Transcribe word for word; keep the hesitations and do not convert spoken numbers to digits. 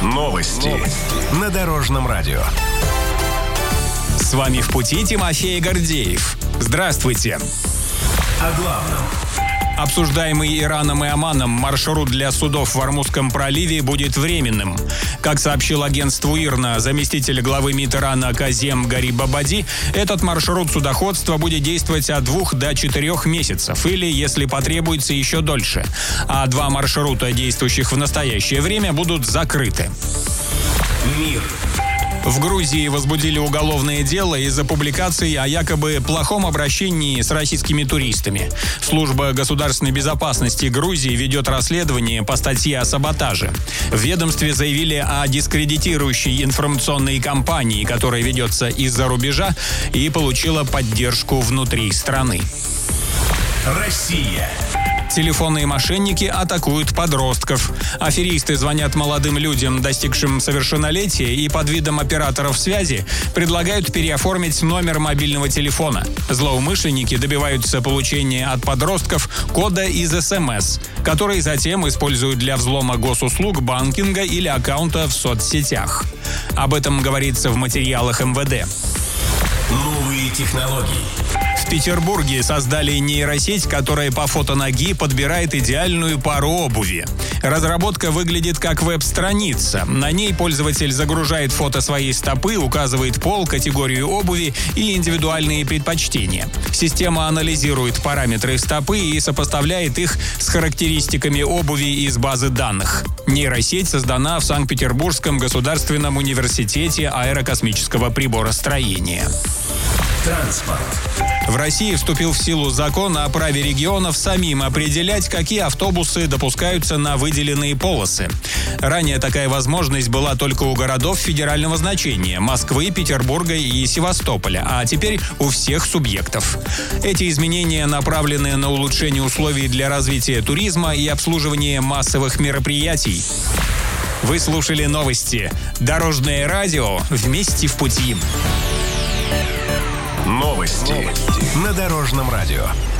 Новости. Новости. На Дорожном радио. С вами в пути Тимофей Гордеев. Здравствуйте. О главном. Обсуждаемый Ираном и Оманом маршрут для судов в Ормузском проливе будет временным. Как сообщил агентству ИРНА заместитель главы МИД Ирана Казем Гарибабади, этот маршрут судоходства будет действовать от двух до четырех месяцев или, если потребуется, еще дольше. А два маршрута, действующих в настоящее время, будут закрыты. Мир. В Грузии возбудили уголовное дело из-за публикаций о якобы плохом обращении с российскими туристами. Служба государственной безопасности Грузии ведет расследование по статье о саботаже. В ведомстве заявили о дискредитирующей информационной кампании, которая ведется из-за рубежа и получила поддержку внутри страны. Россия. Телефонные мошенники атакуют подростков. Аферисты звонят молодым людям, достигшим совершеннолетия, и под видом операторов связи предлагают переоформить номер мобильного телефона. Злоумышленники добиваются получения от подростков кода из эс эм эс, который затем используют для взлома госуслуг, банкинга или аккаунта в соцсетях. Об этом говорится в материалах эм вэ дэ. Новые технологии. В Петербурге создали нейросеть, которая по фото ноги подбирает идеальную пару обуви. Разработка выглядит как веб-страница. На ней пользователь загружает фото своей стопы, указывает пол, категорию обуви и индивидуальные предпочтения. Система анализирует параметры стопы и сопоставляет их с характеристиками обуви из базы данных. Нейросеть создана в Санкт-Петербургском государственном университете аэрокосмического приборостроения. Транспорт. В России вступил в силу закон о праве регионов самим определять, какие автобусы допускаются на выделенные полосы. Ранее такая возможность была только у городов федерального значения – Москвы, Петербурга и Севастополя, а теперь у всех субъектов. Эти изменения направлены на улучшение условий для развития туризма и обслуживания массовых мероприятий. Вы слушали новости. Дорожное радио. Вместе в пути. Новости. Новости. На Дорожном радио.